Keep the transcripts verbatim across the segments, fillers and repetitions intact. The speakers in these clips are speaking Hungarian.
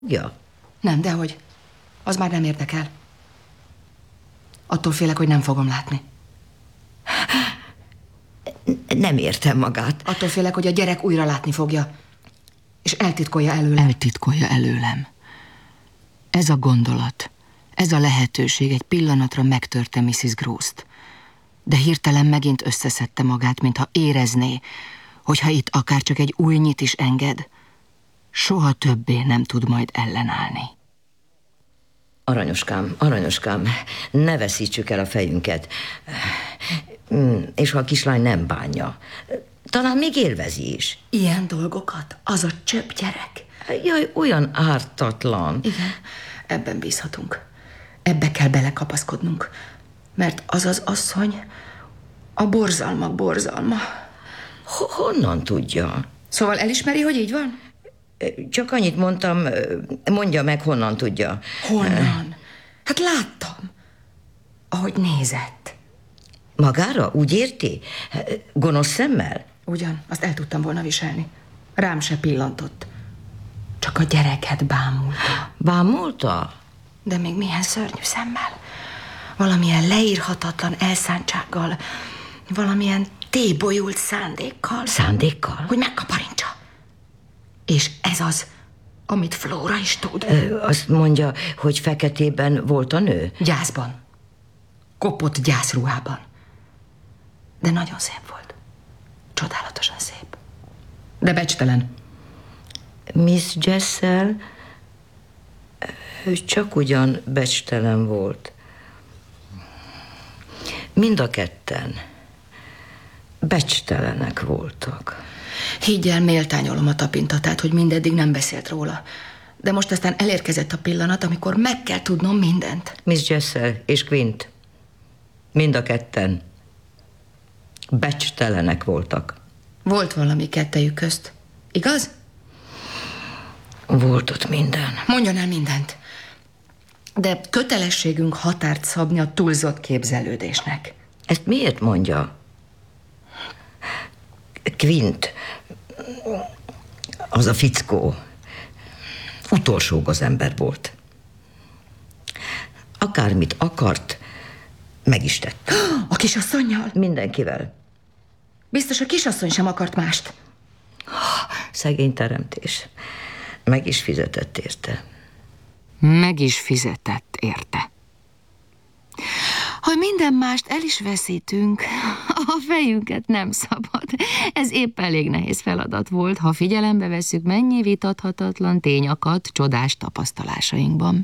Ja. Nem, dehogy. Az már nem érdekel. Attól félek, hogy nem fogom látni. Nem értem magát. Attól félek, hogy a gyerek újra látni fogja. És eltitkolja előlem. Eltitkolja előlem. Ez a gondolat, ez a lehetőség egy pillanatra megtörte missziz Groust. De hirtelen megint összeszedte magát, mintha érezné, hogyha itt akár csak egy újnyit is enged, soha többé nem tud majd ellenállni. Aranyoskám, aranyoskám, ne veszítsük el a fejünket. És ha a kislány nem bánja, talán még élvezi is. Ilyen dolgokat az a csöpp gyerek. Jaj, olyan ártatlan. Igen, ebben bízhatunk. Ebbe kell belekapaszkodnunk. Mert az az asszony a borzalmak borzalma. Honnan tudja? Szóval elismeri, hogy így van? Csak annyit mondtam, mondja meg, honnan tudja. Honnan? Hát láttam, ahogy nézett. Magára? Úgy érti? Gonosz szemmel? Ugyan, azt el tudtam volna viselni. Rám se pillantott. Csak a gyereket bámulta. Bámulta? De még milyen szörnyű szemmel. Valamilyen leírhatatlan elszántsággal, valamilyen tébolyult szándékkal. Szándékkal? Hogy megkaparintsa. És ez az, amit Flóra is tud. Ö, azt mondja, hogy feketében volt a nő? Gyászban. Kopott gyászruhában. De nagyon szép volt. Csodálatosan szép. De becstelen. Miss Jessel csak ugyan becstelen volt. Mind a ketten becstelenek voltak. Higgy el, méltányolom a tapintatát, hogy mindeddig nem beszélt róla. De most aztán elérkezett a pillanat, amikor meg kell tudnom mindent. Miss Jessel és Quint, mind a ketten becstelenek voltak. Volt valami kettejük közt, igaz? Volt ott minden. Mondjon el mindent. De kötelességünk határt szabni a túlzott képzelődésnek. Ezt miért mondja? Quint, az a fickó, utolsó gazember volt. Akármit akart, meg is tett. A kisasszonnyal? Mindenkivel. Biztos a kisasszony sem akart mást. Szegény teremtés. Meg is fizetett érte. Meg is fizetett érte. Ha minden mást el is veszítünk, a fejünket nem szabad. Ez épp elég nehéz feladat volt, ha figyelembe vesszük, mennyi vitathatatlan tény akadt csodás tapasztalásainkban.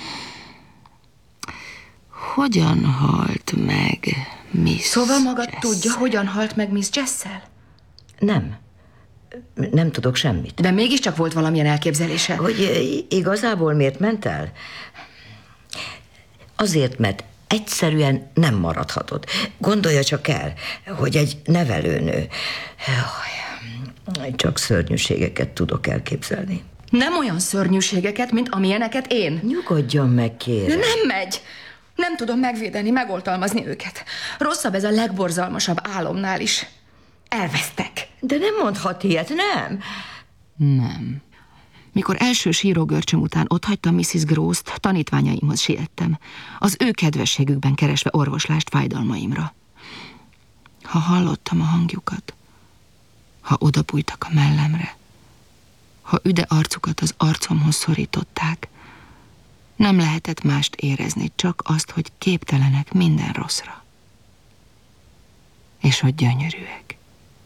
Hogyan halt meg Miss Szóval maga Jessel? tudja, hogyan halt meg Miss Jessel? Nem. Nem tudok semmit. De mégiscsak volt valamilyen elképzelése. Hogy igazából miért ment el? Azért, mert egyszerűen nem maradhatott. Gondolja csak el, hogy egy nevelőnő. Csak szörnyűségeket tudok elképzelni. Nem olyan szörnyűségeket, mint amilyeneket én. Nyugodjon meg, kérem. De nem megy. Nem tudom megvédeni, megoltalmazni őket. Rosszabb ez a legborzalmasabb álomnál is. Elvesztek. De nem mondhat ilyet, nem? Nem. Mikor első sírógörcsöm után otthagytam missziz Groust, tanítványaimhoz siettem, az ő kedvességükben keresve orvoslást fájdalmaimra. Ha hallottam a hangjukat, ha odabújtak a mellemre, ha üde arcukat az arcomhoz szorították, nem lehetett mást érezni, csak azt, hogy képtelenek minden rosszra. És hogy gyönyörűek.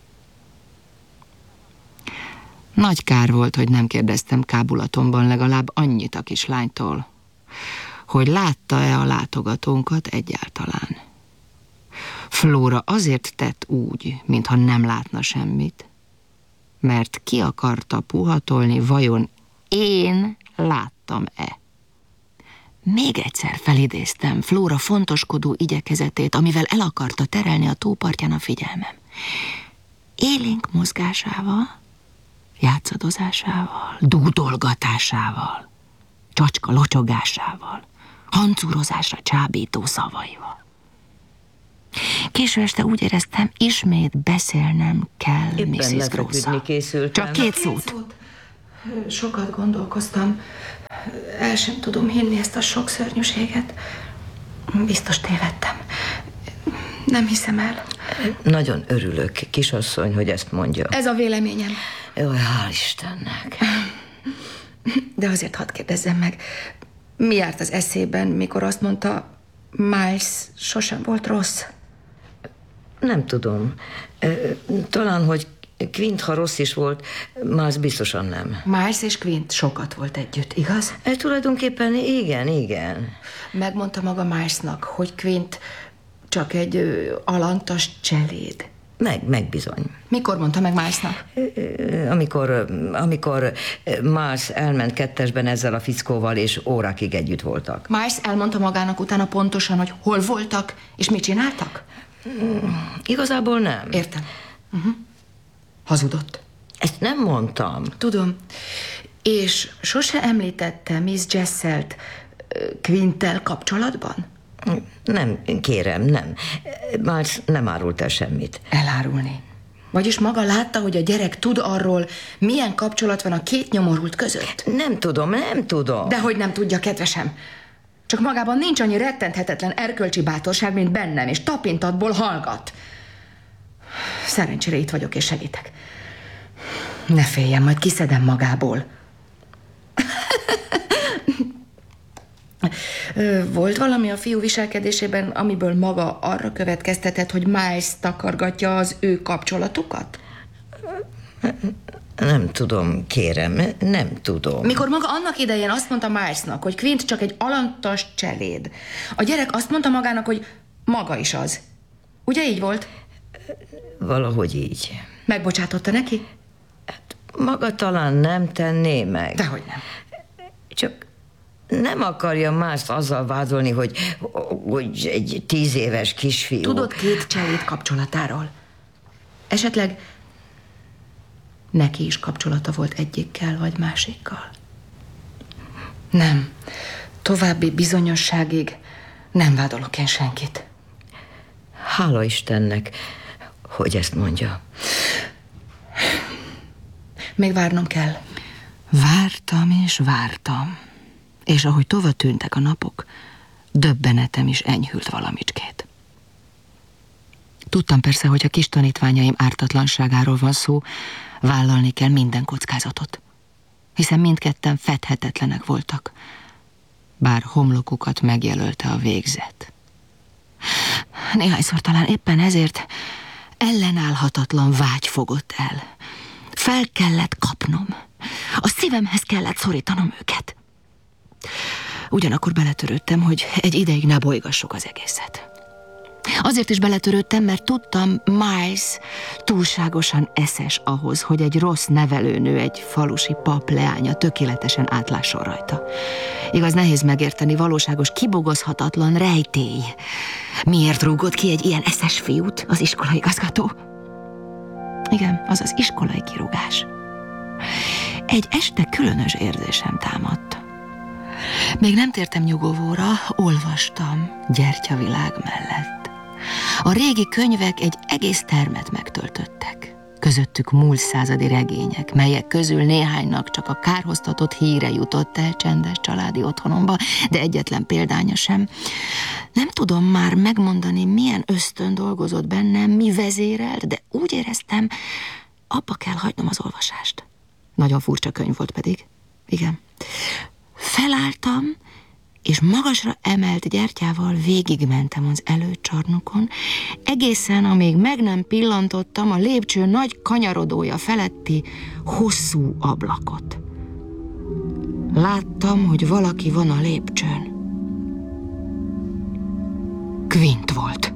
Nagy kár volt, hogy nem kérdeztem kábulatomban legalább annyit a kislánytól, hogy látta-e a látogatónkat egyáltalán. Flóra azért tett úgy, mintha nem látna semmit, mert ki akarta puhatolni, vajon én láttam-e. Még egyszer felidéztem Flóra fontoskodó igyekezetét, amivel el akarta terelni a tópartján a figyelmem. Élénk mozgásával, játszadozásával, dúdolgatásával, csacska locsogásával, hancúrozásra csábító szavaival. Késő este úgy éreztem, ismét beszélnem kell missziz Groust-szal. készültem. Csak két szót. Sokat gondolkoztam. el sem tudom hinni ezt a sok szörnyűséget. Biztos tévedtem. Nem hiszem el. Nagyon örülök, kisasszony, hogy ezt mondja. Ez a véleményem. Jó, hál' Istennek. De azért hadd kérdezzem meg, mi járt az eszében, mikor azt mondta, Miles sosem volt rossz? Nem tudom. Talán, hogy Quint, ha rossz is volt, Miles biztosan nem. Miles és Quint sokat volt együtt, igaz? E, tulajdonképpen igen, igen. Megmondta maga Milesnak, hogy Quint csak egy ö, alantas cseléd. Meg, meg bizony. Mikor mondta meg Milesnak? Amikor, amikor Miles elment kettesben ezzel a fickóval, és órákig együtt voltak. Miles elmondta magának utána pontosan, hogy hol voltak, és mit csináltak? Igazából nem. Értem. Uh-huh. Hazudott. Ezt nem mondtam. Tudom. És sose említette Miss Jesselt Quinttel kapcsolatban? Nem, kérem, nem. Miles nem árult el semmit. Elárulni. Vagyis maga látta, hogy a gyerek tud arról, milyen kapcsolat van a két nyomorult között? Nem tudom, nem tudom. Dehogy nem tudja, kedvesem. Csak magában nincs annyi rettenthetetlen erkölcsi bátorság, mint bennem, és tapintatból hallgat. Szerencsére itt vagyok, és segítek. Ne féljen, majd kiszedem magából. Volt valami a fiú viselkedésében, amiből maga arra következtetett, hogy Miles takargatja az ő kapcsolatukat? Nem tudom, kérem, nem tudom. Mikor maga annak idején azt mondta Milesnak, hogy Quint csak egy alantas cseléd, a gyerek azt mondta magának, hogy maga is az. Ugye így volt? Valahogy így. Megbocsátotta neki? Hát, maga talán nem tenné meg. Dehogy nem. Csak nem akarja mást azzal vádolni, hogy, hogy egy tíz éves kisfiú. Tudod két cseléd kapcsolatáról? Esetleg neki is kapcsolata volt egyikkel vagy másikkal? Nem. További bizonyosságig nem vádolok én senkit. Hála Istennek, hogy ezt mondja. Még várnom kell. Vártam és vártam, és ahogy tovább tűntek a napok, döbbenetem is enyhült valamicskét. Tudtam persze, hogy a kis tanítványaim ártatlanságáról van szó, vállalni kell minden kockázatot, hiszen mindketten fedhetetlenek voltak, bár homlokukat megjelölte a végzet. Néhányszor talán éppen ezért ellenállhatatlan vágy fogott el. Fel kellett kapnom, a szívemhez kellett szorítanom őket. Ugyanakkor beletörődtem, hogy egy ideig ne bolygassuk az egészet. Azért is beletörődtem, mert tudtam, Miles túlságosan eszes ahhoz, hogy egy rossz nevelőnő, egy falusi pap leánya tökéletesen átlásson rajta. Igaz, nehéz megérteni, valóságos, kibogozhatatlan rejtély. Miért rúgott ki egy ilyen eszes fiút az iskolaigazgató? Igen, az az iskolai kirúgás. Egy este különös érzésem támadt. Még nem tértem nyugovóra, olvastam Gyertyavilág mellett. A régi könyvek egy egész termet megtöltöttek. Közöttük múlt századi regények, melyek közül néhánynak csak a kárhoztatott híre jutott el csendes családi otthonomba, de egyetlen példánya sem. Nem tudom már megmondani, milyen ösztön dolgozott bennem, mi vezérelt, de úgy éreztem, abba kell hagynom az olvasást. Nagyon furcsa könyv volt pedig. Igen. Felálltam, és magasra emelt gyertyával végigmentem az előcsarnokon, egészen amíg meg nem pillantottam a lépcső nagy kanyarodója feletti hosszú ablakot. Láttam, hogy valaki van a lépcsőn. Quint volt.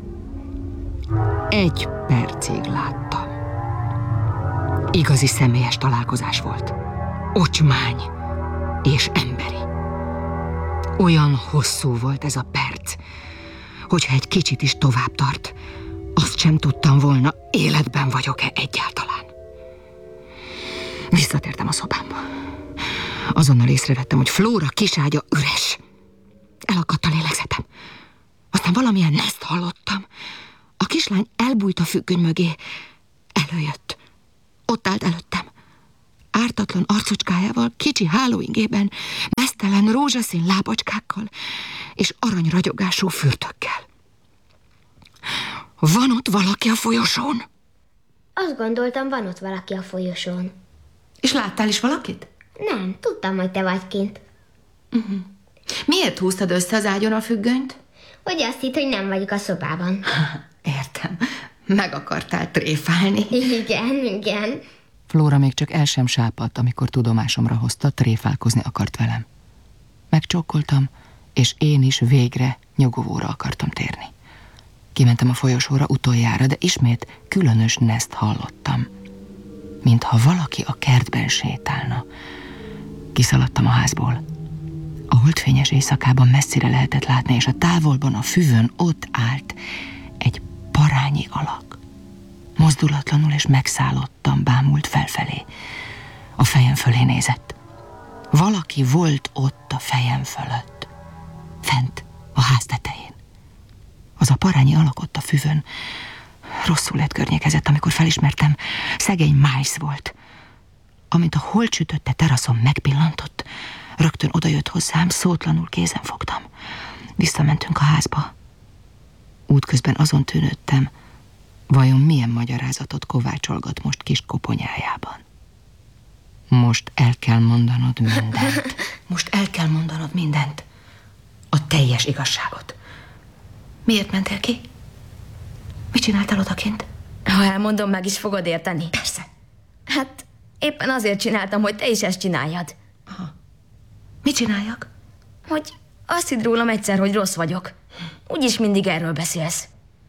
Egy percig láttam. Igazi személyes találkozás volt. Ocsmány és emberi. Olyan hosszú volt ez a perc, hogyha egy kicsit is tovább tart, azt sem tudtam volna, életben vagyok-e egyáltalán. Visszatértem a szobámba. Azonnal észrevettem, hogy Flóra kiságya üres. Elakadt a lélegzetem. Aztán valamilyen neszt hallottam. A kislány elbújt a függöny mögé. Előjött. Ott állt előttem. Ártatlan arcocskájával, kicsi hálóingében, meszt végtelen rózsaszín lábacskákkal és aranyragyogású fürtökkel. Van ott valaki a folyosón? Azt gondoltam, van ott valaki a folyosón. És láttál is valakit? Nem, tudtam, hogy te vagy kint. Uh-huh. Miért húztad össze az ágyon a függönyt? Hogy azt hitt, hogy nem vagyok a szobában. Értem. Meg akartál tréfálni. Igen, igen. Flóra még csak el sem sápadt, amikor tudomásomra hozta, tréfálkozni akart velem. Megcsókoltam, és én is végre nyugovóra akartam térni. Kimentem a folyosóra utoljára, de ismét különös neszt hallottam. Mintha valaki a kertben sétálna. Kiszaladtam a házból. A holdfényes éjszakában messzire lehetett látni, és a távolban a füvön ott állt egy parányi alak. Mozdulatlanul és megszállottan bámult felfelé. A fejem fölé nézett. Valaki volt ott a fejem fölött. Fent, a ház tetején. Az a parányi alak ott a füvön rosszul lett környékezett, amikor felismertem, szegény Miles volt. Amint a holtsütötte teraszon megpillantott, rögtön odajött hozzám, szótlanul kézen fogtam. Visszamentünk a házba. Útközben azon tűnődtem, vajon milyen magyarázatot kovácsolgat most kis koponyájában. Most el kell mondanod mindent. Most el kell mondanod mindent. A teljes igazságot. Miért mentél ki? Mit csináltál odakint? Ha elmondom, meg is fogod érteni. Persze. Hát éppen azért csináltam, hogy te is ezt csináljad. Aha. Mit csináljak? Hogy azt hidd rólam egyszer, hogy rossz vagyok. Úgyis mindig erről beszélsz.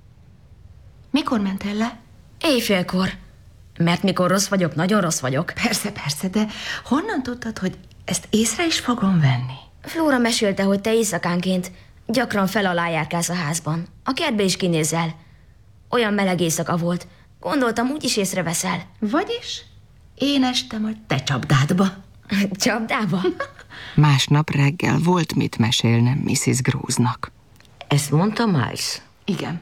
Mikor mentél le? Éjfélkor. Mert mikor rossz vagyok, nagyon rossz vagyok. Persze, persze, de honnan tudtad, hogy ezt észre is fogom venni? Flóra mesélte, hogy te éjszakánként gyakran fel alá járkálsz a házban. A kertbe is kinézel. Olyan meleg éjszaka volt. Gondoltam, úgyis észreveszel. Vagyis én estem a te csapdádba. Csapdába? Másnap reggel volt mit mesélnem missziz Grúznak. Ezt mondta Miles? Igen.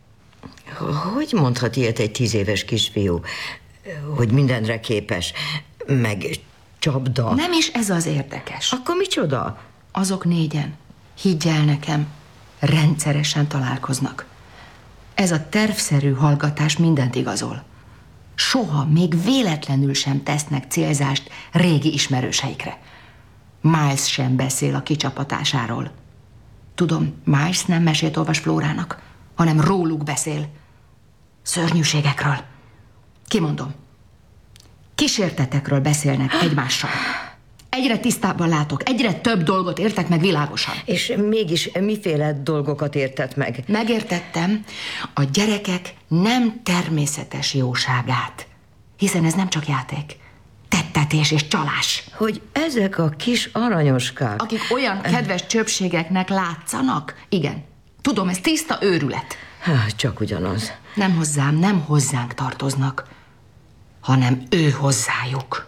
Hogy mondhat ilyet egy tíz éves kisfiú, hogy mindenre képes, meg csapda? Nem is ez az érdekes. Akkor micsoda? Azok négyen, higgy el nekem, rendszeresen találkoznak. Ez a tervszerű hallgatás mindent igazol. Soha, még véletlenül sem tesznek célzást régi ismerőseikre. Miles sem beszél a kicsapatásáról. Tudom, Miles nem mesét olvas Flórának, hanem róluk beszél. Szörnyűségekről. Kimondom. Kísértetekről beszélnek egymással. Egyre tisztábban látok, egyre több dolgot értek meg világosan. És mégis miféle dolgokat értett meg? Megértettem a gyerekek nem természetes jóságát. Hiszen ez nem csak játék. Tettetés és csalás. Hogy ezek a kis aranyoskák... Akik olyan kedves csöpségeknek látszanak? Igen. Tudom, ez tiszta őrület. Há, csak ugyanaz. Nem hozzám, nem hozzánk tartoznak, hanem ő hozzájuk.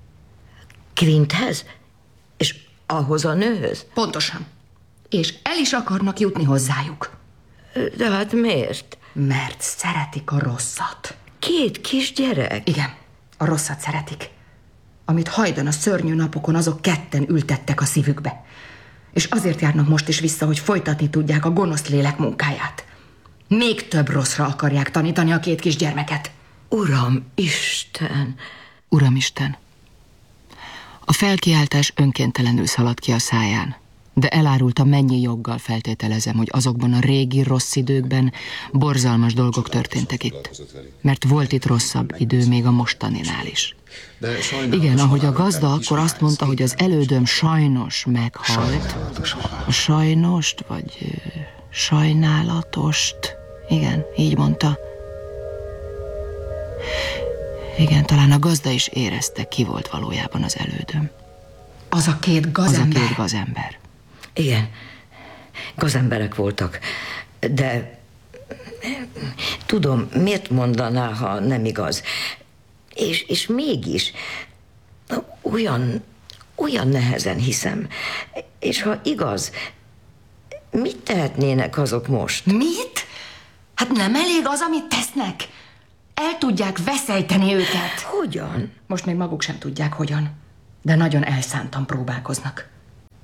Clinthez? És ahhoz a nőhöz? Pontosan. És el is akarnak jutni hozzájuk. De hát miért? Mert szeretik a rosszat. Két kisgyerek? Igen, a rosszat szeretik. Amit hajdan a szörnyű napokon azok ketten ültettek a szívükbe. És azért járnak most is vissza, hogy folytatni tudják a gonosz lélek munkáját. Még több rosszra akarják tanítani a két kisgyermeket. Uram Isten! Uramisten! A felkiáltás önkéntelenül szaladt ki a száján, de elárulta, mennyi joggal feltételezem, hogy azokban a régi rossz időkben borzalmas dolgok történtek itt. Mert volt itt rosszabb idő még a mostaninál is. Igen, ahogy a gazda akkor azt mondta, hogy az elődöm sajnos meghalt. A sajnost, vagy ö, sajnálatost. Igen, így mondta. Igen, talán a gazda is érezte, ki volt valójában az elődöm. Az a két gazember. Az a két gazember. Igen, gazemberek voltak, de tudom, miért mondaná, ha nem igaz. És, és mégis olyan, olyan nehezen hiszem. És ha igaz, mit tehetnének azok most? Mit? Hát nem elég az, amit tesznek? El tudják veszejteni őket. Hogyan? Most még maguk sem tudják, hogyan. De nagyon elszántan próbálkoznak.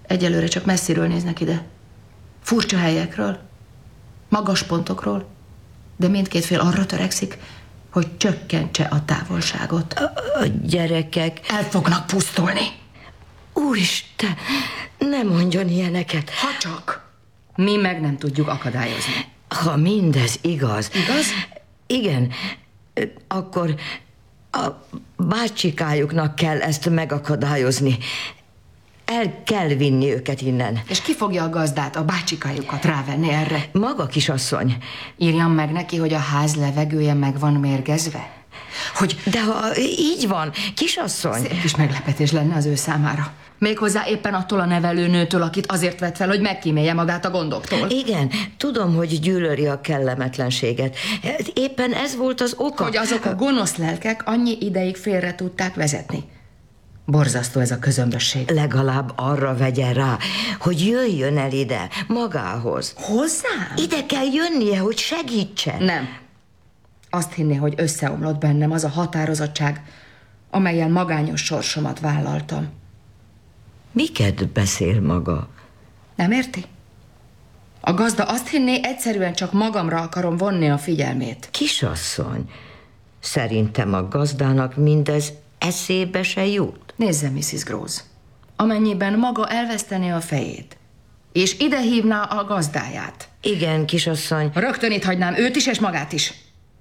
Egyelőre csak messziről néznek ide. Furcsa helyekről, magas pontokról, de mindkét fél arra törekszik, hogy csökkentse a távolságot. A, a gyerekek... El fognak pusztulni. Úristen, ne mondjon ilyeneket. Ha csak. Mi meg nem tudjuk akadályozni. Ha mindez igaz... Igaz? Igen, akkor a bácsikájuknak kell ezt megakadályozni. El kell vinni őket innen. És ki fogja a gazdát, a bácsikájukat rávenni erre? Maga, kisasszony. Írjam meg neki, hogy a ház levegője meg van mérgezve? Hogy... De ha így van, kisasszony... Szép kis meglepetés lenne az ő számára. Méghozzá éppen attól a nevelőnőtől, akit azért vett fel, hogy megkímélje magát a gondoktól. Igen, tudom, hogy gyűlöli a kellemetlenséget. Éppen ez volt az oka. Hogy azok a gonosz lelkek annyi ideig félre tudták vezetni. Borzasztó ez a közömbösség. Legalább arra vegye rá, hogy jöjjön el ide, magához. Hozzám? Ide kell jönnie, hogy segítsen. Nem. Azt hinné, hogy összeomlott bennem az a határozottság, amellyel magányos sorsomat vállaltam. Miket beszél maga? Nem érti? A gazda azt hinné, egyszerűen csak magamra akarom vonni a figyelmét. Kisasszony, szerintem a gazdának mindez eszébe se jut. Nézze, missziz Gross, amennyiben maga elvesztené a fejét, és ide hívná a gazdáját. Igen, kisasszony. Rögtön itt hagynám őt is, és magát is.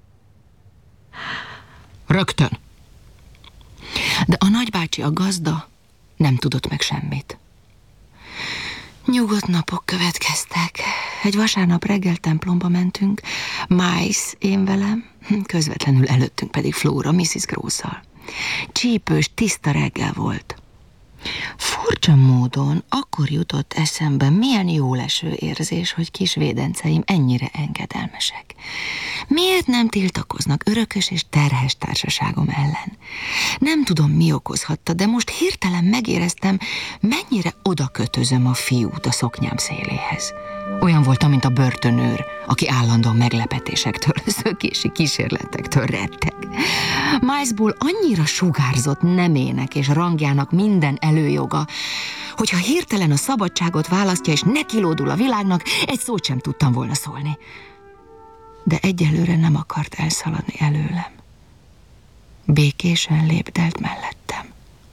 Rögtön. De a nagybácsi, a gazda nem tudott meg semmit. Nyugodt napok következtek. Egy vasárnap reggel templomba mentünk, Miles, én velem, közvetlenül előttünk pedig Flóra, missziz Grosszal. Csípős, tiszta reggel volt. Furcsa módon akkor jutott eszembe, milyen jóleső érzés, hogy kis védenceim ennyire engedelmesek. Miért nem tiltakoznak örökös és terhes társaságom ellen? Nem tudom, mi okozhatta, de most hirtelen megéreztem, mennyire odakötözöm a fiút a szoknyám széléhez. Olyan voltam, mint a börtönőr, aki állandóan meglepetésektől, szökési kísérletektől retteg. Milesból annyira sugárzott nemének és rangjának minden előjoga, hogyha hirtelen a szabadságot választja és nekilódul a világnak, egy szót sem tudtam volna szólni. De egyelőre nem akart elszaladni előlem. Békésen lépdelt mellettem.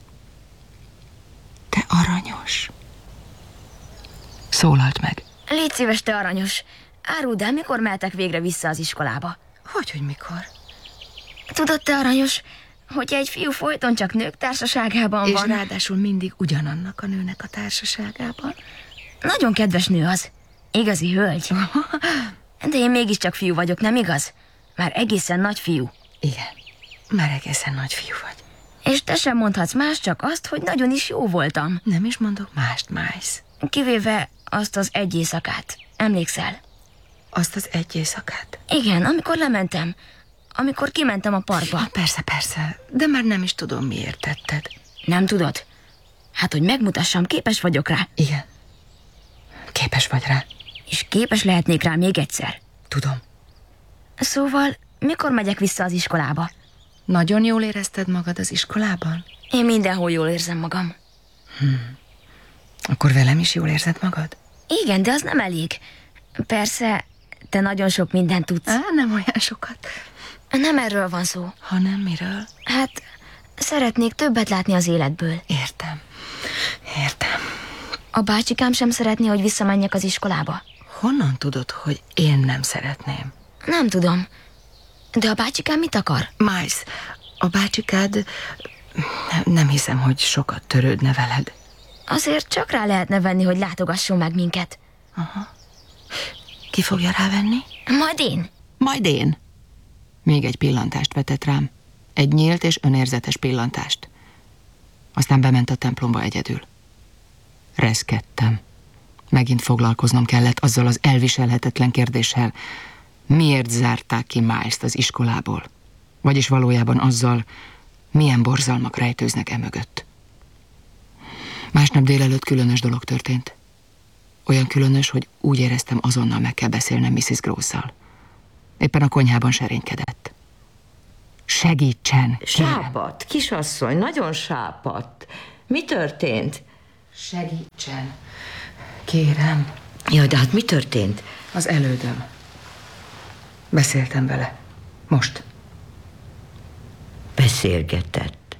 Te aranyos. Szólalt meg. Légy szíves, te aranyos. Áruld el, mikor mehetek végre vissza az iskolába? Hogy, hogy mikor? Tudod, te aranyos, hogy egy fiú folyton csak nők társaságában És van. És ráadásul mindig ugyanannak a nőnek a társaságában. Nagyon kedves nő az. Igazi hölgy. De én mégiscsak fiú vagyok, nem igaz? Már egészen nagy fiú. Igen, már egészen nagy fiú vagy. És te sem mondhatsz más, csak azt, hogy nagyon is jó voltam. Nem is mondok mást, Miles. Kivéve azt az egy éjszakát. Emlékszel? Azt az egy éjszakát? Igen, amikor lementem. Amikor kimentem a parkba. Persze, persze, de már nem is tudom, miért tetted. Nem tudod? Hát, hogy megmutassam, képes vagyok rá. Igen. Képes vagy rá. És képes lehetnék rá még egyszer. Tudom. Szóval, mikor megyek vissza az iskolába? Nagyon jól érezted magad az iskolában? Én mindenhol jól érzem magam. Hmm. Akkor velem is jól érzed magad? Igen, de az nem elég. Persze, te nagyon sok mindent tudsz. Á, nem olyan sokat. Nem erről van szó. Hanem miről? Hát, szeretnék többet látni az életből. Értem. Értem. A bácsikám sem szeretné, hogy visszamenjek az iskolába. Honnan tudod, hogy én nem szeretném? Nem tudom. De a bácsikám mit akar? Miles, a bácsikád... Nem hiszem, hogy sokat törődne veled. Azért csak rá lehetne venni, hogy látogasson meg minket. Aha. Ki fogja rávenni? Majd én. Majd én. Még egy pillantást vetett rám. Egy nyílt és önérzetes pillantást. Aztán bement a templomba egyedül. Reszkedtem. Megint foglalkoznom kellett azzal az elviselhetetlen kérdéssel, miért zárták ki Miles-t az iskolából? Vagyis valójában azzal, milyen borzalmak rejtőznek emögött. Másnap délelőtt különös dolog történt. Olyan különös, hogy úgy éreztem, azonnal meg kell beszélnem missziz Grosszal. Éppen a konyhában serénykedett. Segítsen! Sápadt, kisasszony, nagyon sápadt. Mi történt? Segítsen! Kérem. Jaj, de hát mi történt? Az elődöm. Beszéltem vele. Most. Beszélgetett.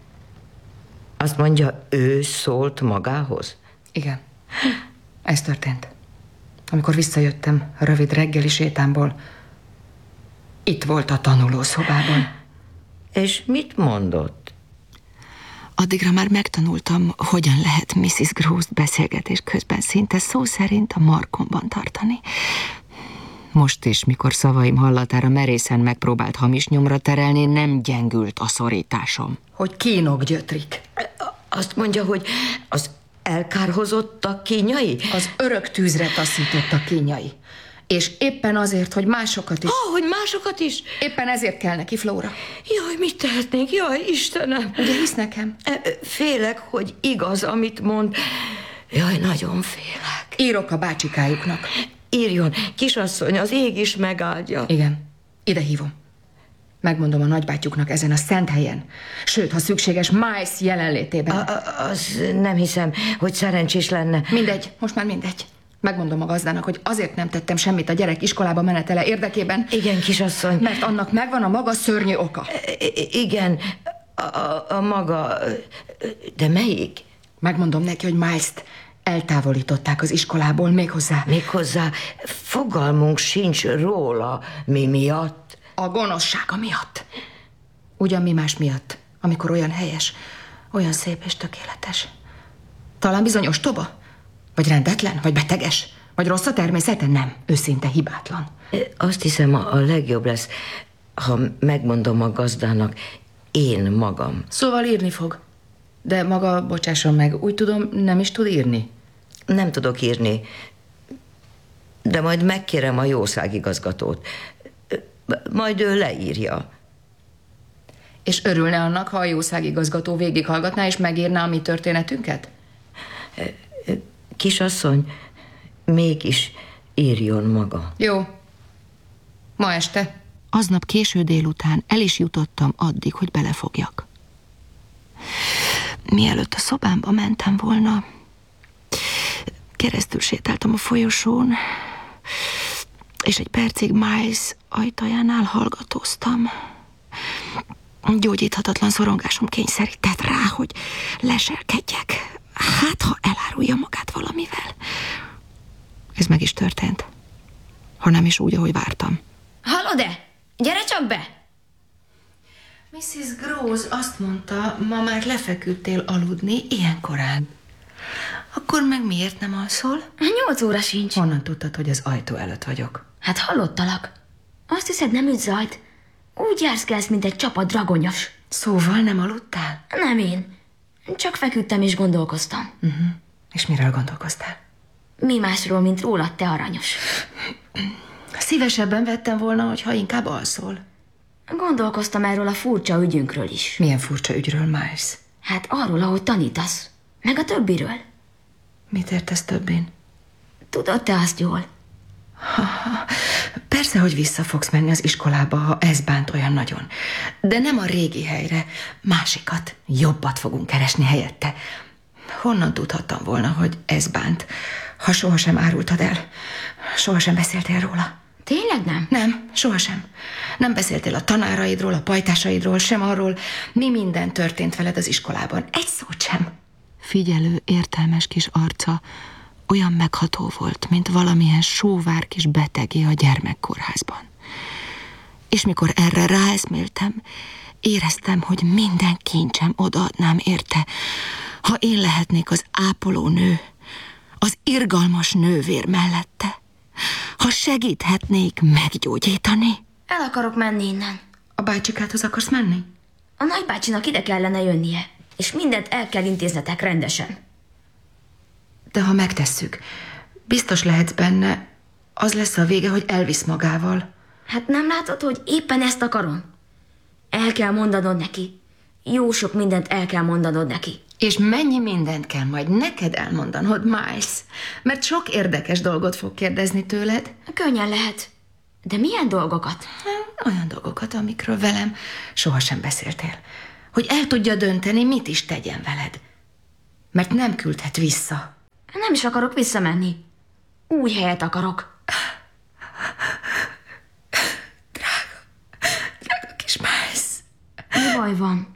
Azt mondja, ő szólt magához? Igen. Ez történt. Amikor visszajöttem a rövid reggeli sétámból, itt volt a tanulószobában. És mit mondott? Addigra már megtanultam, hogyan lehet missziz Groves-t beszélgetés közben szinte szó szerint a markomban tartani. Most is, mikor szavaim hallatára merészen megpróbált hamis nyomra terelni, nem gyengült a szorításom. Hogy kínok gyötrik. Azt mondja, hogy az elkárhozottak kínjai? Az örök tűzre taszítottak kínjai. És éppen azért, hogy másokat is... Ah, hogy másokat is? Éppen ezért kell neki, Flóra. Jaj, mit tehetnénk? Jaj, Istenem! Ugye hisz nekem? Félek, hogy igaz, amit mond. Jaj, nagyon félek. Írok a bácsikájuknak. Írjon, kisasszony, az ég is megáldja. Igen, ide hívom. Megmondom a nagybátyjuknak ezen a szent helyen. Sőt, ha szükséges, Miles jelenlétében. A, a, az nem hiszem, hogy szerencsés lenne. Mindegy, most már mindegy. Megmondom a gazdának, hogy azért nem tettem semmit a gyerek iskolába menetele érdekében. Igen, kisasszony. Mert annak megvan a maga szörnyű oka. I- igen, a, a, a maga... De melyik? Megmondom neki, hogy Miles-t eltávolították az iskolából méghozzá. Méghozzá fogalmunk sincs róla, mi miatt. A gonoszsága miatt. Ugyan mi más miatt, amikor olyan helyes, olyan szép és tökéletes. Talán bizony ostoba? Vagy rendetlen? Vagy beteges? Vagy rossz a természete? Nem, őszinte hibátlan. Azt hiszem, a, a legjobb lesz, ha megmondom a gazdának én magam. Szóval írni fog. De maga, bocsásson meg, úgy tudom, nem is tud írni. Nem tudok írni, de majd megkérem a jószágigazgatót. Majd ő leírja. És örülne annak, ha a jószágigazgató végighallgatná és megírná a mi történetünket? Kisasszony, mégis írjon maga. Jó. Ma este. Aznap késő délután el is jutottam addig, hogy belefogjak. Mielőtt a szobámba mentem volna, keresztül sétáltam a folyosón, és egy percig Miles ajtajánál hallgatóztam. Gyógyíthatatlan szorongásom kényszerített rá, hogy leselkedjek. Hát, ha elárulja magát valamivel. Ez meg is történt. Ha nem is úgy, ahogy vártam. Hallod-e? Gyere csak be! missziz Groves azt mondta, ma már lefeküdtél aludni ilyen korán. Akkor meg miért nem alszol? Nyolc óra sincs. Honnan tudtad, hogy az ajtó előtt vagyok? Hát hallottalak. Azt hiszed, nem üt zajt? Úgy jársz kelsz, mint egy csapat dragonyos. Szóval nem aludtál? Nem én. Csak feküdtem és gondolkoztam. Uh-huh. És miről gondolkoztál? Mi másról, mint rólad, te aranyos? Szívesebben vettem volna, hogyha inkább alszol. Gondolkoztam erről a furcsa ügyünkről is. Milyen furcsa ügyről, Miles? Hát arról, ahogy tanítasz. Meg a többiről. Mit értesz többén? Tudod te azt jól? Ha, persze, hogy vissza fogsz menni az iskolába, ha ez bánt olyan nagyon. De nem a régi helyre, másikat, jobbat fogunk keresni helyette. Honnan tudhattam volna, hogy ez bánt, ha sohasem árultad el? Sohasem beszéltél róla? Tényleg nem? Nem, sohasem. Nem beszéltél a tanáraidról, a pajtásaidról, sem arról, mi minden történt veled az iskolában. Egy szót sem. Figyelő, értelmes kis arca olyan megható volt, mint valamilyen sóvár kis betegé a gyermekkórházban. És mikor erre ráeszméltem, éreztem, hogy minden kincsem odaadnám érte, ha én lehetnék az ápolónő, az irgalmas nővér mellette, ha segíthetnék meggyógyítani. El akarok menni innen. A bácsikádhoz akarsz menni? A nagybácsinak ide kellene jönnie, és mindent el kell intéznetek rendesen. De ha megtesszük, biztos lehetsz benne, az lesz a vége, hogy elvisz magával. Hát nem látod, hogy éppen ezt akarom? El kell mondanod neki. Jó sok mindent el kell mondanod neki. És mennyi mindent kell majd neked elmondanod, Miles? Mert sok érdekes dolgot fog kérdezni tőled. Könnyen lehet. De milyen dolgokat? Olyan dolgokat, amikről velem sohasem beszéltél. Hogy el tudja dönteni, mit is tegyen veled. Mert nem küldhet vissza. Nem is akarok visszamenni. Új helyet akarok. Drága, drága kis Miles. Mi baj van?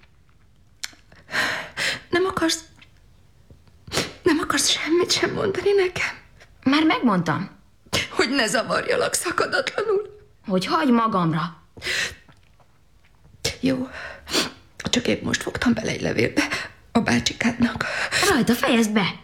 Nem akarsz... Nem akarsz semmit sem mondani nekem? Már megmondtam, Hogy ne zavarjalak szakadatlanul. hogy hagyj magamra. Jó, csak épp most fogtam bele egy levélbe a bácsikádnak. Rajta, fejezd be.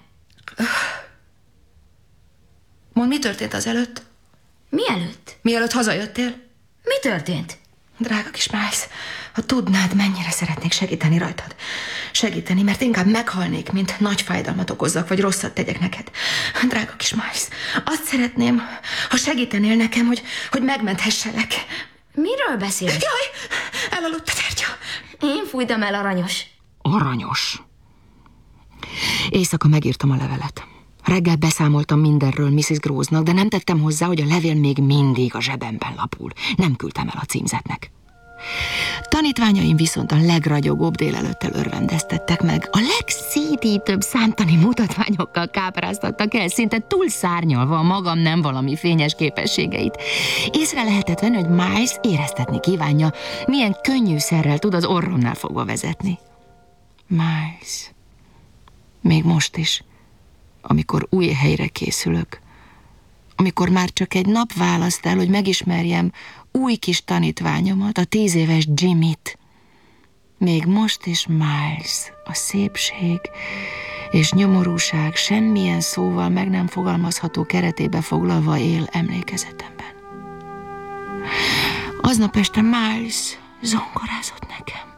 Mondd, mi történt azelőtt? Mielőtt? Mielőtt hazajöttél? Mi történt? Drága kis Miles, ha tudnád, mennyire szeretnék segíteni rajtad. Segíteni, mert inkább meghalnék, mint nagy fájdalmat okozzak, vagy rosszat tegyek neked. Drága kis Miles, azt szeretném, ha segítenél nekem, hogy, hogy megmenthesselek. Miről beszélsz? Jaj, elaludt a tárgya. Én fújtam el, Aranyos. Aranyos. Éjszaka megírtam a levelet. Reggel beszámoltam mindenről missziz Groznak, de nem tettem hozzá, hogy a levél még mindig a zsebemben lapul. Nem küldtem el a címzetnek. Tanítványaim viszont a legragyogóbb délelőttel örvendeztettek meg. A legszídítőbb számtani mutatványokkal kápráztattak el, szinte túlszárnyalva a magam nem valami fényes képességeit. Észre lehetett venni, hogy Miles éreztetni kívánja, milyen könnyűszerrel tud az orromnál fogva vezetni. Miles, még most is, amikor új helyre készülök, amikor már csak egy nap választ el, hogy megismerjem új kis tanítványomat, a tíz éves Jimmyt. Még most is Miles, a szépség és nyomorúság semmilyen szóval meg nem fogalmazható keretébe foglalva él emlékezetemben. Aznap este Miles zongorázott nekem.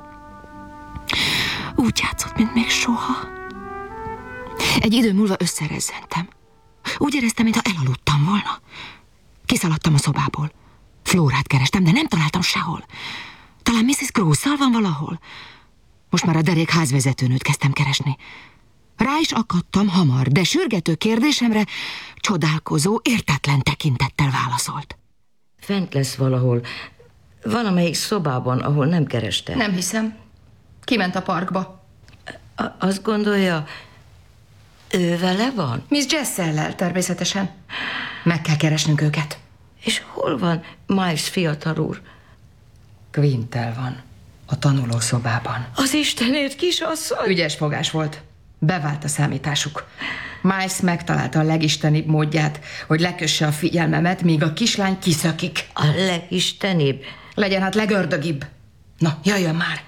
Úgy játszott, mint még soha. Egy idő múlva összerezzentem. Úgy éreztem, mintha elaludtam volna. Kiszaladtam a szobából. Flórát kerestem, de nem találtam sehol. Talán missziz Grosszal van valahol? Most már a derék házvezetőnőt kezdtem keresni. Rá is akadtam hamar, de sürgető kérdésemre csodálkozó, értetlen tekintettel válaszolt. Fent lesz valahol, valamelyik szobában, ahol nem kereste. Nem hiszem. Kiment a parkba. A- azt gondolja, ő vele van? Miss Jessellel természetesen. Meg kell keresnünk őket. És hol van Miles fiatal úr? Quinttel van. A tanulószobában. Az Istenért, kisasszony! Ügyes fogás volt. Bevált a számításuk. Miles megtalálta a legistenibb módját, hogy lekösse a figyelmemet, míg a kislány kiszökik. A legistenibb. Legyen hát legördögibb. Na, jöjjön már!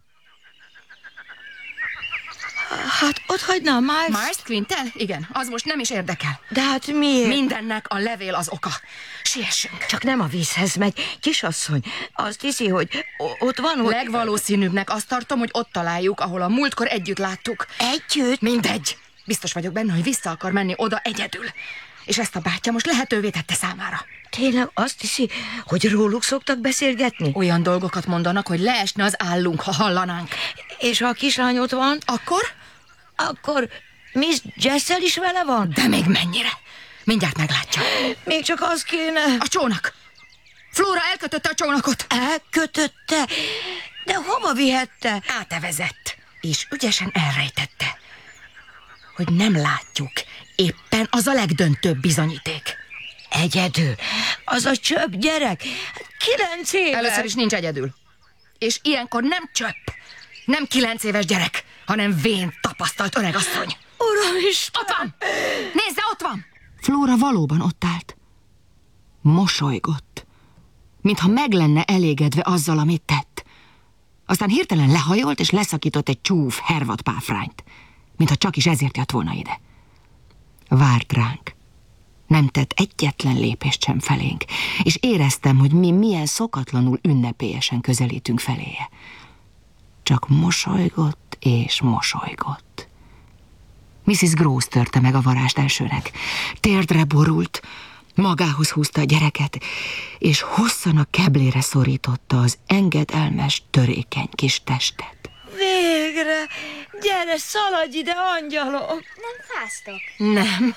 Hát ott hagyná Miles? Miles Quinttel? Igen, az most nem is érdekel. De hát miért? Mindennek a levél az oka. Siessünk. Csak nem a vízhez megy. Kisasszony, azt hiszi, hogy o- ott van, hogy... Legvalószínűbbnek azt tartom, hogy ott találjuk, ahol a múltkor együtt láttuk. Együtt? Mindegy. Biztos vagyok benne, hogy vissza akar menni oda egyedül. És ezt a bátyja most lehetővé tette számára. Tényleg azt hiszi, hogy róluk szoktak beszélgetni? Olyan dolgokat mondanak, hogy leesne az állunk, ha hallanánk. És ha a kislány ott van, Akkor? akkor Miss Jessel is vele van? De még mennyire? Mindjárt meglátja. Még csak az kéne... A csónak! Flóra elkötötte a csónakot! Elkötötte? De hova vihette? Átevezett, és ügyesen elrejtette. Hogy nem látjuk, éppen az a legdöntőbb bizonyíték. Egyedül. Az a csöpp gyerek. Kilenc éves. Először is nincs egyedül. És ilyenkor nem csöpp, nem kilenc éves gyerek, hanem vén, tapasztalt öregasszony. Uramisten! Ott van! Nézze, ott van! Flóra valóban ott állt. Mosolygott, mintha meg lenne elégedve azzal, amit tett. Aztán hirtelen lehajolt, és leszakított egy csúf hervad páfrányt, mintha csak is ezért jött volna ide. Várt ránk. Nem tett egyetlen lépést sem felénk, és éreztem, hogy mi milyen szokatlanul ünnepélyesen közelítünk feléje. Csak mosolygott és mosolygott. missziz Gross törte meg a varást elsőnek. Térdre borult, magához húzta a gyereket, és hosszan a keblére szorította az engedelmes, törékeny kis testet. Végre! Gyere, szaladj ide, angyalom! Nem fáztok? Nem.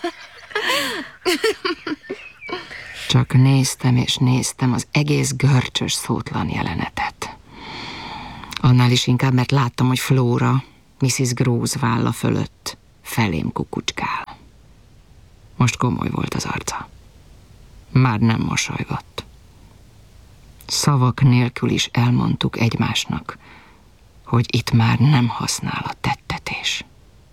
Csak néztem és néztem az egész görcsös, szótlan jelenetet. Annál is inkább, mert láttam, hogy Flóra missziz Gross válla fölött felém kukucskál. Most komoly volt az arca. Már nem mosolygott. Szavak nélkül is elmondtuk egymásnak, hogy itt már nem használ a tettetés.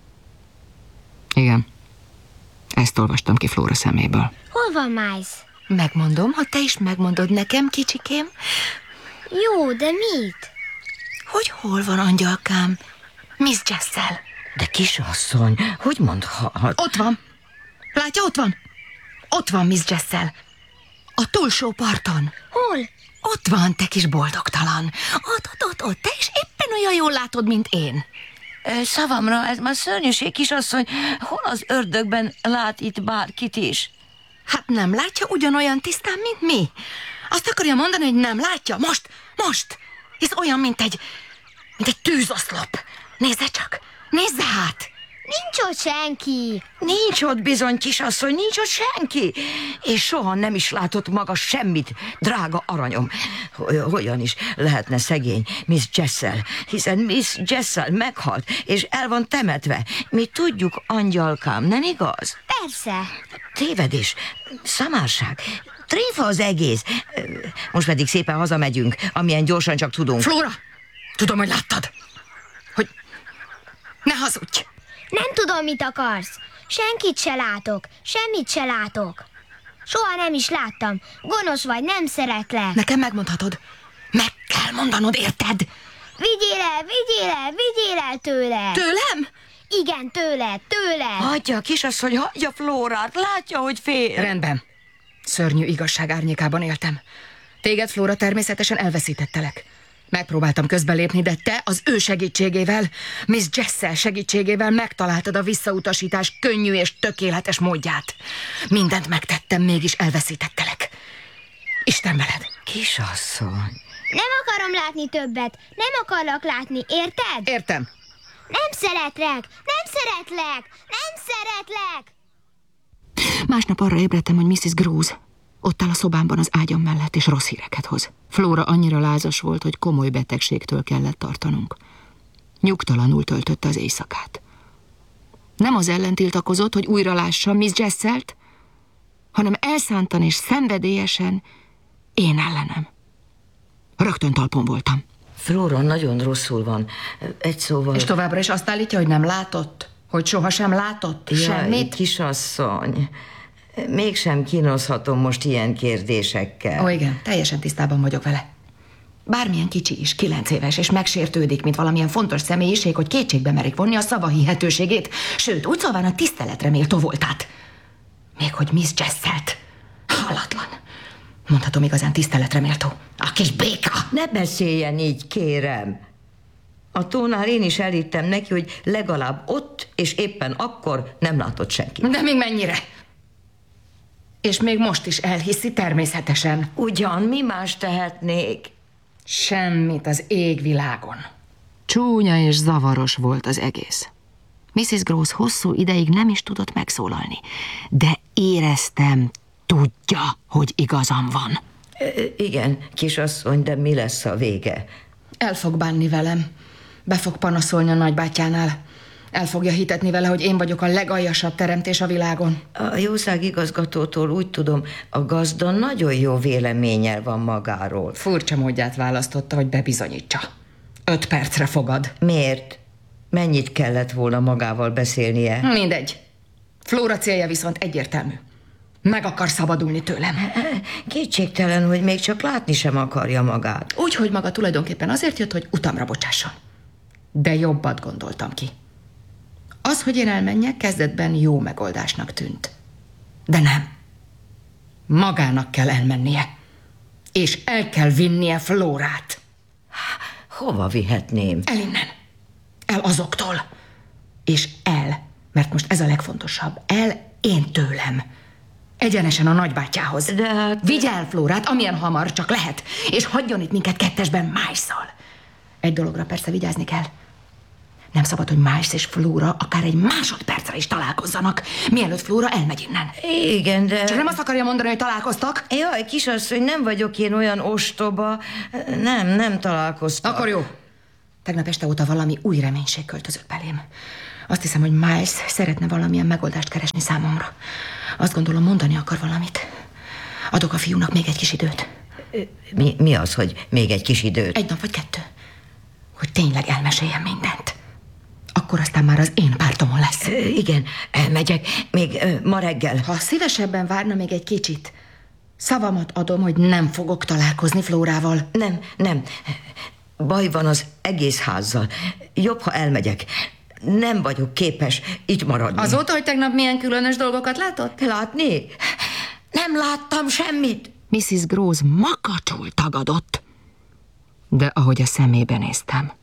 Igen, ezt olvastam ki Flóra szeméből. Hol van Miles? Megmondom, ha te is megmondod nekem, kicsikém. Jó, de mit? Hogy hol van, angyalkám? Miss Jessel. De kisasszony, hogy mondhat? Ott van. Látja, ott van. Ott van Miss Jessel. A túlsó parton. Hol? Ott van, te kis boldogtalan. Ott, ott, ott, ott. Te is éppen olyan jól látod, mint én. Szavamra, ez már szörnyűség, kisasszony. Hol az ördögben lát itt bárkit is? Hát nem látja ugyanolyan tisztán, mint mi? Azt akarja mondani, hogy nem látja? Most, most. Hisz olyan, mint egy, mint egy tűzoszlop. Nézze csak, nézze hát. Nincs ott senki. Nincs ott bizony, kisasszony, nincs ott senki. És soha nem is látott maga semmit, drága aranyom. Hogyan is lehetne szegény Miss Jessel, hiszen Miss Jessel meghalt, és el van temetve. Mi tudjuk, angyalkám, nem igaz? Persze. Tévedés, szamárság, tréfa az egész. Most pedig szépen hazamegyünk, amilyen gyorsan csak tudunk. Flóra, tudom, hogy láttad. Hogy ne hazudj. Nem tudom, mit akarsz. Senkit se látok, semmit se látok. Soha nem is láttam. Gonosz vagy, nem szeretlek. Nekem megmondhatod. Meg kell mondanod, érted? Vigyél el, vigyél el, vigyél el tőle. Tőlem? Igen, tőle, tőle. Hagyja, kisasszony, hagyja Flórát, látja, hogy fél. Rendben. Szörnyű igazság árnyékában éltem. Téged, Flóra, természetesen elveszítettelek. Megpróbáltam közbelépni, de te az ő segítségével, Miss Jessel segítségével megtaláltad a visszautasítás könnyű és tökéletes módját. Mindent megtettem, mégis elveszítettelek. Isten veled. Kisasszony. Nem akarom látni többet. Nem akarlak látni, érted? Értem. Nem szeretlek, nem szeretlek, nem szeretlek. Másnap arra ébredtem, hogy missus Grose ott áll a szobámban az ágyam mellett, és rossz híreket hoz. Flóra annyira lázas volt, hogy komoly betegségtől kellett tartanunk. Nyugtalanul töltötte az éjszakát. Nem az ellen tiltakozott, hogy újra lássa Miss Jesselt, hanem elszántan és szenvedélyesen én ellenem. Rögtön talpon voltam. Flóra nagyon rosszul van. Egy szóval... És továbbra is azt állítja, hogy nem látott? Hogy sohasem látott? Jaj, semmit? Kisasszony, mégsem kínozhatom most ilyen kérdésekkel. Ó, igen, teljesen tisztában vagyok vele. Bármilyen kicsi is, kilenc éves, és megsértődik, mint valamilyen fontos személyiség, hogy kétségbe merik vonni a szava hihetőségét, sőt, úgy szóval a tiszteletre méltó voltát. Még hogy Miss Jesselt. Hallatlan. Mondhatom, igazán tiszteletre méltó. A kis béka. Ne beszéljen így, kérem. A tónál én is elhittem neki, hogy legalább ott és éppen akkor nem látott senki. De még mennyire? És még most is elhiszi természetesen. Ugyan, mi más tehetnék? Semmit az égvilágon. Csúnya és zavaros volt az egész. missus Grose hosszú ideig nem is tudott megszólalni, de éreztem, tudja, hogy igazam van. I- igen, kisasszony, de mi lesz a vége? El fog bánni velem. Be fog panaszolni a nagybátyjánál. El fogja hitetni vele, hogy én vagyok a legaljasabb teremtés a világon. A jószág igazgatótól úgy tudom, a gazda nagyon jó véleménnyel van magáról. Furcsa módját választotta, hogy bebizonyítsa. Öt percre fogad. Miért? Mennyit kellett volna magával beszélnie? Mindegy. Flóra célja viszont egyértelmű. Meg akar szabadulni tőlem. Kétségtelen, hogy még csak látni sem akarja magát. Úgy, hogy maga tulajdonképpen azért jött, hogy utamra bocsásson. De jobbat gondoltam ki. Az, hogy én elmenjek, kezdetben jó megoldásnak tűnt. De nem. Magának kell elmennie. És el kell vinnie Flórát. Hova vihetném? El innen. El azoktól. És el, mert most ez a legfontosabb, el én tőlem. Egyenesen a nagybátyához. De hát... Vigye el Flórát, amilyen hamar csak lehet, és hagyjon itt minket kettesben Miles-szal. Egy dologra persze vigyázni kell. Nem szabad, hogy Miles és Flóra akár egy másodpercre is találkozzanak, mielőtt Flóra elmegy innen. Igen, de... Csak nem azt akarja mondani, hogy találkoztak? Jaj, kisasszony, nem vagyok én olyan ostoba. Nem, nem találkoztam. Akkor jó. Tegnap este óta valami új reménység költözött belém. Azt hiszem, hogy Miles szeretne valamilyen megoldást keresni számomra. Azt gondolom, mondani akar valamit. Adok a fiúnak még egy kis időt. Mi, mi az, hogy még egy kis időt? Egy nap vagy kettő. Hogy tényleg elmeséljen mindent. Akkor aztán már az én pártomon lesz. Ö, igen, elmegyek. Még ö, ma reggel. Ha szívesebben várna még egy kicsit, szavamat adom, hogy nem fogok találkozni Flórával. Nem, nem. Baj van az egész házzal. Jobb, ha elmegyek. Nem vagyok képes itt maradni. Azóta, hogy tegnap milyen különös dolgokat látott? Látni? Nem láttam semmit. missziz Gross makacsul tagadott, de ahogy a szemébe néztem,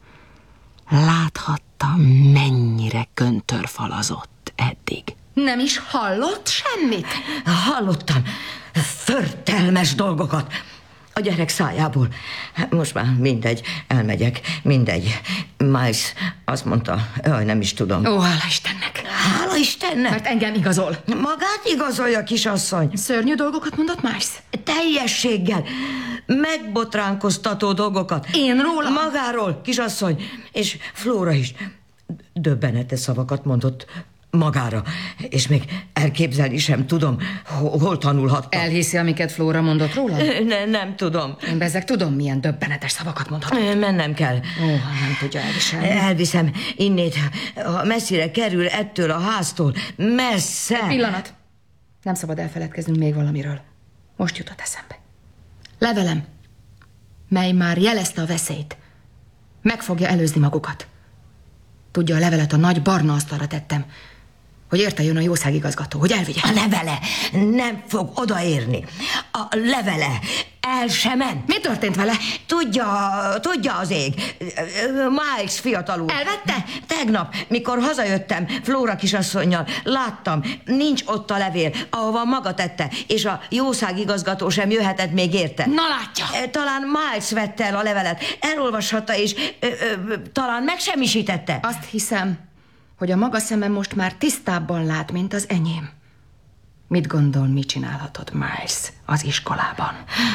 láthattam, mennyire köntörfalazott eddig. Nem is hallott semmit? Hallottam förtelmes dolgokat a gyerek szájából. Most már mindegy, elmegyek, mindegy. Miles azt mondta, jaj, nem is tudom. Ó, hála Istennek. Hála Istennek! Mert engem igazol. Magát igazolja, kisasszony. Szörnyű dolgokat mondott Miles? Teljességgel, megbotránkoztató dolgokat. Én róla? Magáról, kisasszony. És Flóra is döbbenetes szavakat mondott magára. És még elképzelni sem tudom, hol tanulhatta. Elhiszi, amiket Flóra mondott róla? Ne, nem tudom. Én bezzeg tudom, milyen döbbenetes szavakat mondhat. Mennem kell. Ó, nem tudja elviselni. Elviszem innét, ha messzire kerül ettől a háztól. Messze. Pillanat. Nem szabad elfeledkeznünk még valamiről. Most jutott eszembe. Levelem, mely már jelezte a veszélyt. Meg fogja előzni magukat. Tudja, a levelet a nagy barna asztalra tettem, hogy érte jön a jószágigazgató, hogy elvigye. A levele nem fog odaérni. A levele el sem ment. Mi történt vele? Tudja, tudja az ég. Miles fiatalul. Elvette? Tegnap, mikor hazajöttem Flóra kisasszonnyal, láttam, nincs ott a levél, ahova maga tette, és a jószágigazgató sem jöhetett még érte. Na látja! Talán Miles vette el a levelet, elolvashatta, és ö, ö, talán megsemmisítette. Azt hiszem, hogy a maga szeme most már tisztábban lát, mint az enyém. Mit gondol, mit csinálhatott Miles az iskolában?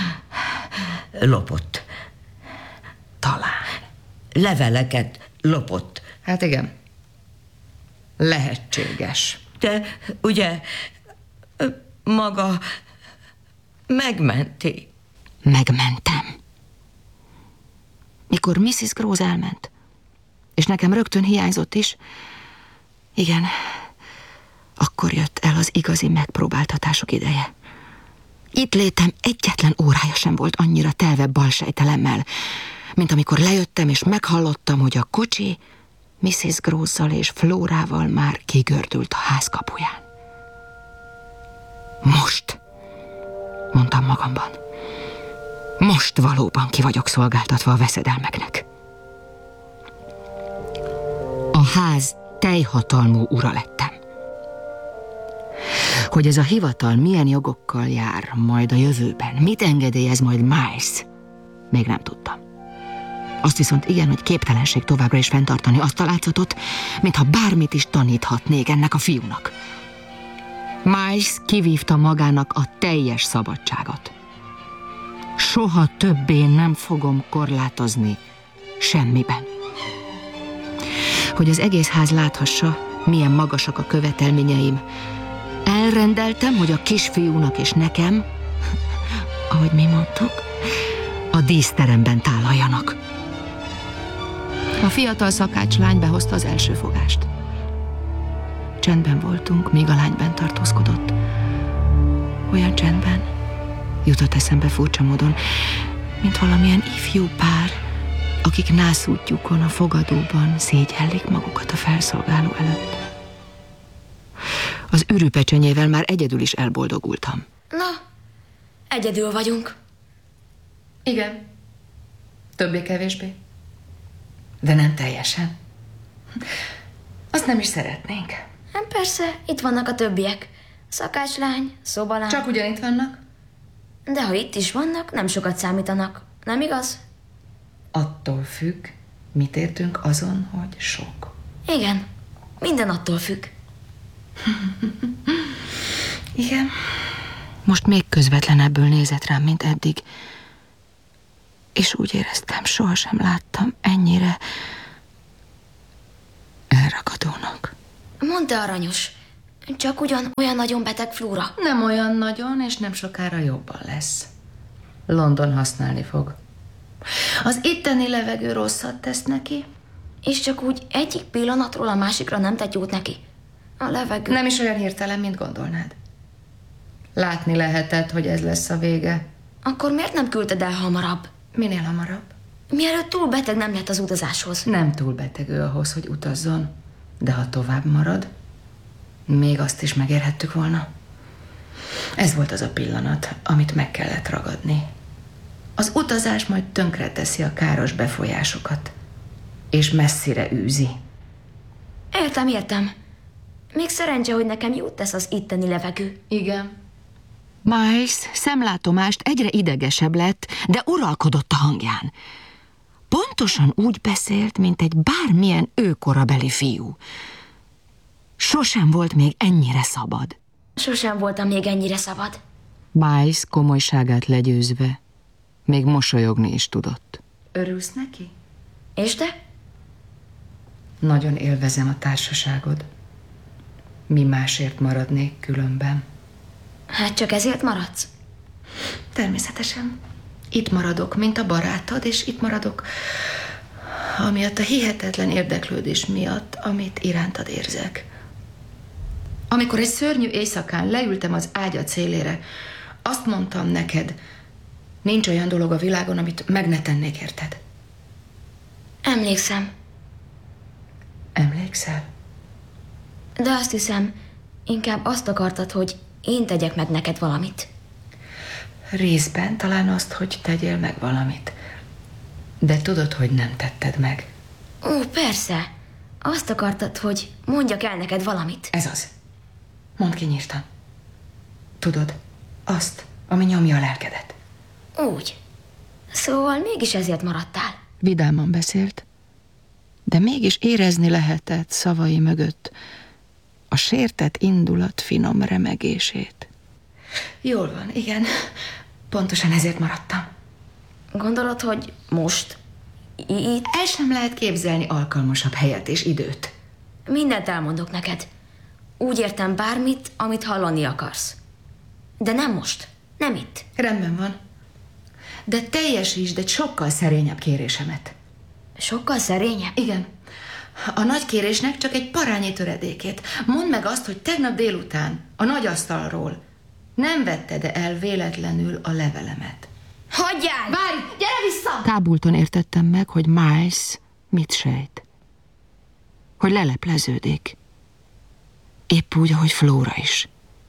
Lopott. Talán. Leveleket lopott. Hát igen. Lehetséges. De ugye maga megmenti. Megmentem. Mikor missziz Gross elment, és nekem rögtön hiányzott is, igen, akkor jött el az igazi megpróbáltatások ideje. Itt létem egyetlen órája sem volt annyira telve balsejtelemmel, mint amikor lejöttem és meghallottam, hogy a kocsi missziz Grosszal és Flórával már kigördült a ház kapuján. Most, mondtam magamban, most valóban ki vagyok szolgáltatva a veszedelmeknek. A ház teljhatalmú ura lettem. Hogy ez a hivatal milyen jogokkal jár majd a jövőben, mit engedélyez majd Miles, még nem tudtam. Azt viszont igen, hogy képtelenség továbbra is fenntartani azt a látszatot, mintha bármit is taníthatnék ennek a fiúnak. Miles kivívta magának a teljes szabadságot. Soha többé nem fogom korlátozni semmiben. Hogy az egész ház láthassa, milyen magasak a követelményeim, elrendeltem, hogy a kisfiúnak és nekem, ahogy mi mondtuk, a díszteremben tálaljanak. A fiatal szakács lány behozta az első fogást. Csendben voltunk, míg a lány bent tartózkodott. Olyan csendben, jutott eszembe furcsa módon, mint valamilyen ifjú pár, akik nászútjukon a fogadóban szégyellik magukat a felszolgáló előtt. Az ürűpecsenyével már egyedül is elboldogultam. Na, egyedül vagyunk. Igen. Többé-kevésbé. De nem teljesen. Azt nem is szeretnénk. Hát persze, itt vannak a többiek. Szakácslány, szobalány. Csak ugyanitt vannak? De ha itt is vannak, nem sokat számítanak. Nem igaz? Attól függ, mit értünk azon, hogy sok. Igen, minden attól függ. Igen. Most még közvetlenebből nézett rám, mint eddig. És úgy éreztem, sohasem láttam ennyire elragadónak. Mondta aranyos. Csak ugyan olyan nagyon beteg Flóra. Nem olyan nagyon, és nem sokára jobban lesz. London használni fog. Az itteni levegő rosszat tesz neki. És csak úgy egyik pillanatról a másikra nem tett jót neki. A levegő... Nem is olyan hirtelen, mint gondolnád. Látni lehetett, hogy ez lesz a vége. Akkor miért nem küldted el hamarabb? Minél hamarabb. Mielőtt túl beteg nem lett az utazáshoz. Nem túl beteg ő ahhoz, hogy utazzon. De ha tovább marad, még azt is megérhettük volna. Ez volt az a pillanat, amit meg kellett ragadni. Az utazás majd tönkreteszi a káros befolyásokat, és messzire űzi. Értem, értem. Még szerencse, hogy nekem jót tesz az itteni levegő. Igen. Miles szemlátomást egyre idegesebb lett, de uralkodott a hangján. Pontosan úgy beszélt, mint egy bármilyen őkorabeli fiú. Sosem volt még ennyire szabad. Sosem voltam még ennyire szabad. Miles komolyságát legyőzve még mosolyogni is tudott. Örülsz neki? És te? Nagyon élvezem a társaságod. Mi másért maradnék különben? Hát csak ezért maradsz? Természetesen. Itt maradok, mint a barátod, és itt maradok amiatt a hihetetlen érdeklődés miatt, amit irántad érzek. Amikor egy szörnyű éjszakán leültem az ágya célére, azt mondtam neked, nincs olyan dolog a világon, amit meg ne tennék érted. Emlékszem. Emlékszel? De azt hiszem, inkább azt akartad, hogy én tegyek meg neked valamit. Részben talán azt, hogy tegyél meg valamit. De tudod, hogy nem tetted meg. Ó, persze. Azt akartad, hogy mondjak el neked valamit. Ez az. Mondd ki nyíltan. Tudod, azt, ami nyomja a lelkedet. Úgy. Szóval mégis ezért maradtál. Vidáman beszélt, de mégis érezni lehetett szavai mögött a sértett indulat finom remegését. Jól van, igen. Pontosan ezért maradtam. Gondolod, hogy most? Itt? El sem lehet képzelni alkalmasabb helyet és időt. Mindent elmondok neked. Úgy értem bármit, amit hallani akarsz. De nem most. Nem itt. Rendben van. De teljesítsd egy sokkal szerényebb kérésemet. Sokkal szerényebb? Igen. A nagy kérésnek csak egy parányi töredékét. Mondd meg azt, hogy tegnap délután a nagy asztalról nem vetted el véletlenül a levelemet. Hagyjál! Várj! Gyere vissza! Kábulton értettem meg, hogy Miles mit sejt. Hogy lelepleződik. Épp úgy, ahogy Flóra is.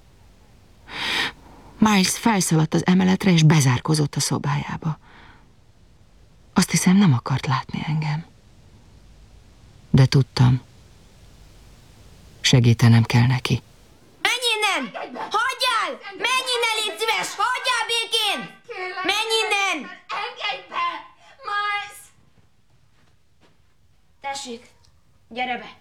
Miles felszaladt az emeletre, és bezárkozott a szobájába. Azt hiszem, nem akart látni engem. De tudtam, segítenem kell neki. Menj innen! Hagyjál! Menj innen, légy szíves! Hagyjál békén! Menj innen! Engedj be! Miles! Tessék, gyere be!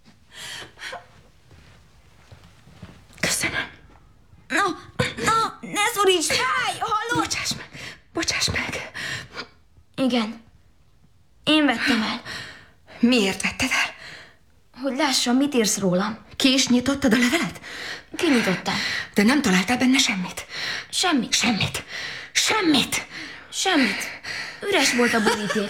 Köszönöm. No, no, ne szoríts! Fáj! Hallod? Bocsáss meg! Bocsáss meg! Igen. Én vettem el. Miért vetted el? Hogy lássam, mit írsz rólam. Ki is nyitottad a levelet? Kinyitottam. De nem találtál benne semmit? Semmit. Semmit. Semmit. Semmit. Üres volt a boríték.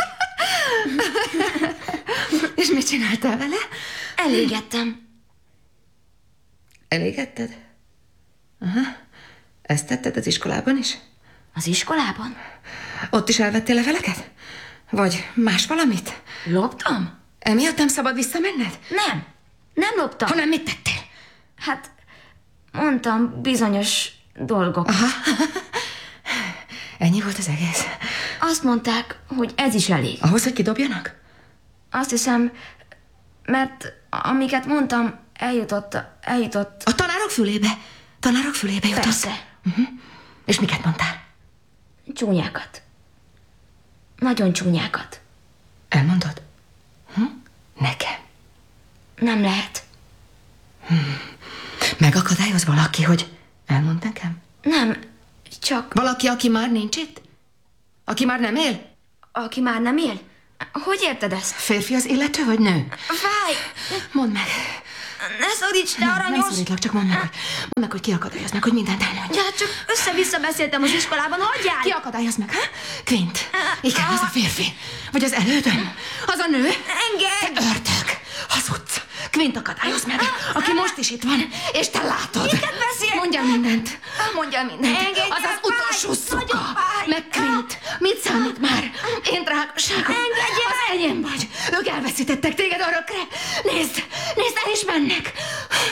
És mit csináltál vele? Elégettem. Elégetted? Aha. Ezt tetted az iskolában is? Az iskolában? Ott is elvettél leveleket? Vagy más valamit? Loptam? Emiatt nem szabad visszamenned? Nem. Nem loptam. Hanem mit tettél? Hát, mondtam bizonyos dolgok. Aha. Ennyi volt az egész. Azt mondták, hogy ez is elég. Ahhoz, hogy kidobjanak? Azt hiszem, mert amiket mondtam, eljutott, eljutott. A tanárok fülébe. Tanárok fülébe jutott. Persze. Uh-huh. És miket mondtál? Csúnyákat. Nagyon csúnyákat. Elmondod? Hm? Nekem. Nem lehet. Hmm. Megakadályoz valaki, hogy elmond nekem? Nem, csak... Valaki, aki már nincs itt? Aki már nem él? Aki már nem él? Hogy érted ezt? Férfi az illető, vagy nő? Fáj! Mondd meg. Ne szoríts, te Nem, aranyos! nem szorítlak, csak mondd meg, hogy, mondd meg, hogy ki akadályoz meg, hogy mindent elmondj. Ja, csak össze-vissza beszéltem az iskolában, hagyjál! Ki akadályoz meg, ha? Quint. Igen, az a férfi. Vagy az elődöm. Az a nő. Engedj! Te ördög. Hazudsz. Quint akadályoz meg, aki most is itt van, és te látod. Miket beszél? Mondjál mindent. Mondjál mindent. Engedj Az az el, utolsó fáj! szuka. Nagyon fáj! Meg Quint. Mit számít már? Én drágaságom. Engedj el! Az enyém vagy. Ők elveszítettek téged örökre. Nézd, nézd, el is mennek.